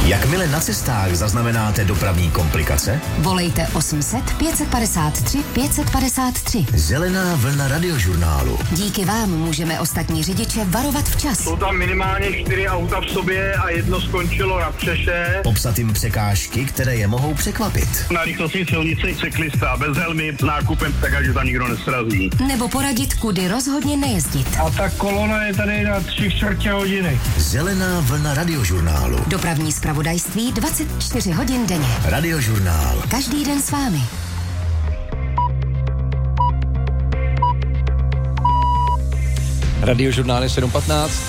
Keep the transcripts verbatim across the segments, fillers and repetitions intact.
Jakmile na cestách zaznamenáte dopravní komplikace, volejte osm set pět padesát tři pět padesát tři. Zelená vlna radiožurnálu. Díky vám můžeme ostatní řidiče varovat včas. Jsou tam minimálně čtyři auta v sobě a jedno skončilo na střeše. Popsat jim překážky, které je mohou překvapit. Na rychlostní silnici cyklista bez helmy s nákupem, tak ať tam nikdo nesrazí. Nebo poradit, kudy rozhodně nejezdit. A ta kolona je tady na tři čtvrtě hodiny. Zelená vlna radiožurnálu. Dopravní zpravodajství dvacet čtyři hodin denně. Radiožurnál. Každý den s vámi. Radiožurnál je sedm patnáct.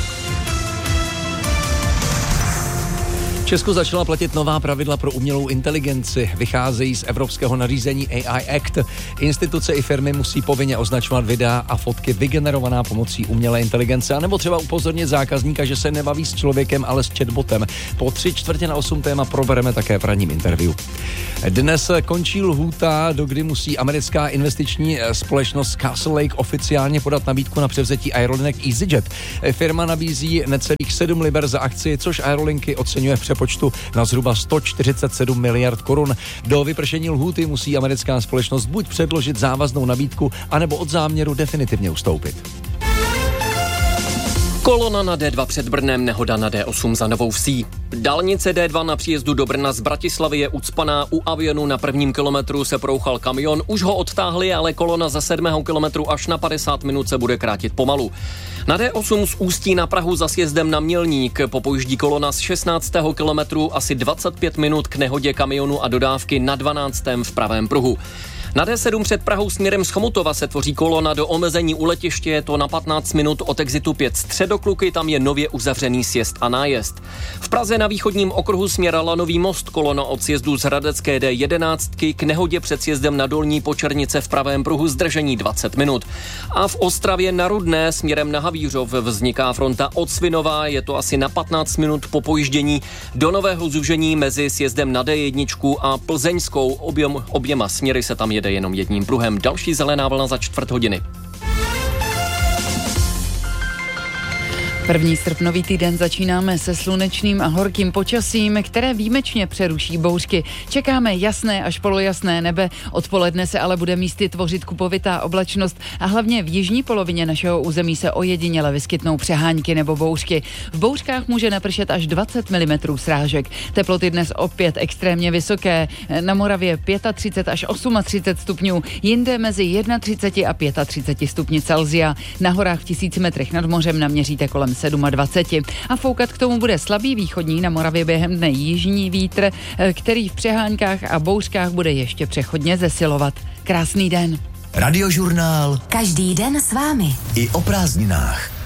V Česku začala platit nová pravidla pro umělou inteligenci. Vycházejí z evropského nařízení A I Act. Instituce i firmy musí povinně označovat videa a fotky vygenerovaná pomocí umělé inteligence, anebo třeba upozornit zákazníka, že se nebaví s člověkem, ale s chatbotem. Po tři čtvrtě na osm téma probereme také v ranním interview. Dnes končí lhůta, do kdy musí americká investiční společnost Castle Lake oficiálně podat nabídku na převzetí aerolinek EasyJet. Firma nabízí necelých sedm liber za akci, což aerolinky oceňuje v přepočtu na zhruba sto čtyřicet sedm miliard korun. Do vypršení lhůty musí americká společnost buď předložit závaznou nabídku, anebo od záměru definitivně ustoupit. Kolona na D dva před Brnem, nehoda na D osm za Novou Vsí. Dálnice D dva na příjezdu do Brna z Bratislavy je ucpaná. U Avionu na prvním kilometru se prouchal kamion. Už ho odtáhli, ale kolona za sedmého kilometru až na padesát minut se bude krátit pomalu. Na D osm z Ústí na Prahu za sjezdem na Mělník popojíždí kolona z šestnáctého kilometru asi dvacet pět minut k nehodě kamionu a dodávky na dvanáctém v pravém pruhu. Na D sedm před Prahou směrem z Chomutova se tvoří kolona do omezení u letiště, je to na patnáct minut od exitu pět Středokluky, tam je nově uzavřený sjezd a nájezd. V Praze na východním okruhu směr Lanový most kolona od sjezdu z Hradecké D jedenáct k nehodě před sjezdem na Dolní Počernice v pravém pruhu zdržení dvacet minut. A v Ostravě na Rudné směrem na Havířov vzniká fronta od Svinova, je to asi na patnáct minut po pojíždění do nového zúžení mezi sjezdem na D jedna a Plzeňskou, objem, oběma směry se tam jede jenom jedním pruhem. Další zelená vlna za čtvrt hodiny. První srpnový týden začínáme se slunečným a horkým počasím, které výjimečně přeruší bouřky. Čekáme jasné až polojasné nebe, odpoledne se ale bude místy tvořit kupovitá oblačnost a hlavně v jižní polovině našeho území se ojediněle vyskytnou přehánky nebo bouřky. V bouřkách může napršet až dvacet milimetrů srážek. Teploty dnes opět extrémně vysoké. Na Moravě třicet pět až třicet osm stupňů, jinde mezi třicet jedna a třicet pět stupni Celsia. Na horách v tisíci metrech nad mořem naměříte kolem dvacet sedm. A foukat k tomu bude slabý východní, na Moravě během dne jižní vítr, který v přehánkách a bouřkách bude ještě přechodně zesilovat. Krásný den. Radiožurnál. Každý den s vámi. I o prázdninách.